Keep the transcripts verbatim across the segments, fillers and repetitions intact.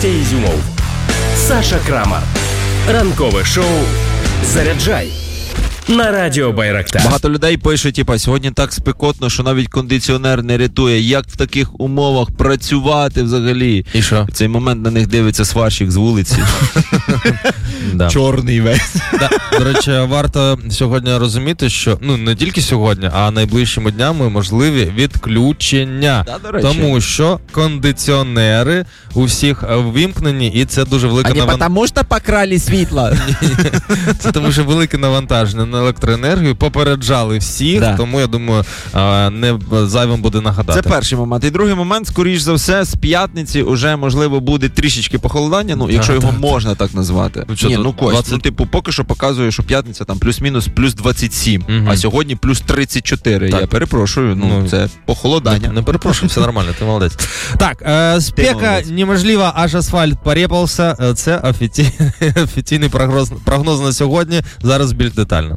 Костя Ізюмов, Саша Крамар. Ранкове шоу «Заряджай» на радіо Байрактар. Багато людей пишуть, типа, сьогодні так спекотно, що навіть кондиціонер не рятує. Як в таких умовах працювати взагалі? І що? В цей момент на них дивиться сварщик з вулиці. Чорний весь. До речі, варто сьогодні розуміти, що, ну, не тільки сьогодні, а найближчими днями можливі відключення. Тому що кондиціонери у всіх ввімкнені, і це дуже велике навантаження. А не тому, що покрали світло? Це тому, що велике навантаження на електроенергію, попереджали всіх, да. Тому, я думаю, не зайвим буде нагадати. Це перший момент. І другий момент, скоріш за все, з п'ятниці вже, можливо, буде трішечки похолодання, ну, якщо його можна так назвати. Ну, Ні, ну, Кость, двадцять... ну, типу, поки що показує, що п'ятниця там плюс-мінус плюс двадцять сім, угу. А сьогодні плюс тридцять чотири. Так. Я перепрошую, ну, ну, це похолодання. Не, не перепрошую, все нормально, ти молодець. Так, е, спека неможлива, аж асфальт порепався. Це офіційний, офіційний прогноз, прогноз на сьогодні. Зараз більш детально.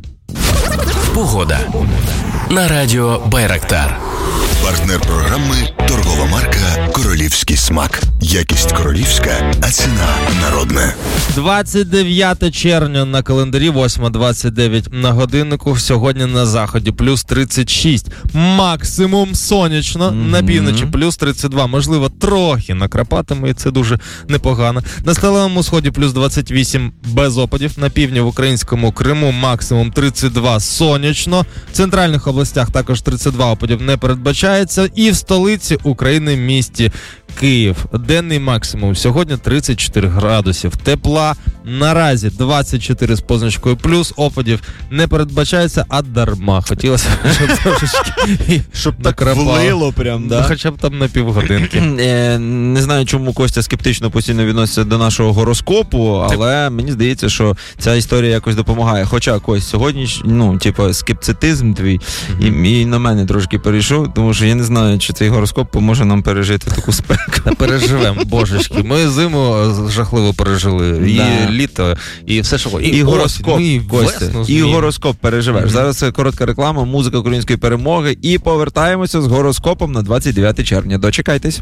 Погода на радіо Байрактар. Партнер програми – торгова марка «Королівський смак». Якість королівська, а ціна народна. двадцять дев'яте червня на календарі, восьма двадцять дев'ять на годиннику. Сьогодні на заході плюс тридцять шість. Максимум сонячно. Mm-hmm. На півночі плюс тридцять два. Можливо, трохи накрапатиме, і це дуже непогано. На сталевому сході плюс двадцять вісім без опадів. На півдні в українському Криму максимум тридцять два сонячно. В центральних областях також тридцять два опадів не передбачається. І в столиці України, місті Київ. Денний максимум сьогодні тридцять чотири градусів тепла. Наразі двадцять чотири з позначкою плюс. Опадів не передбачається, а дарма. Хотілося, щоб трошечки щоб так влило прям, да? Хоча б там на півгодинки. Не знаю, чому Костя скептично постійно відноситься до нашого гороскопу, але мені здається, що ця історія якось допомагає. Хоча, Кость, сьогодні, ну, типу, скептицизм твій mm-hmm. і, і на мене трошки перейшов, тому що я не знаю, чи цей гороскоп поможе нам пережити таку спеку. Та переживемо, божечки. Ми зиму жахливо пережили, і да. літо, і все, що... І, і гороскоп, і, Костя, і гороскоп переживеш. Mm-hmm. Зараз коротка реклама, музика української перемоги, і повертаємося з гороскопом на двадцять дев'яте червня. Дочекайтесь.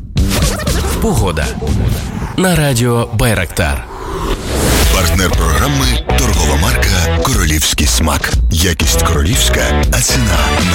Погода на радіо Байрактар. Партнер програми – торгова марка «Королівський смак». Якість королівська, а ціна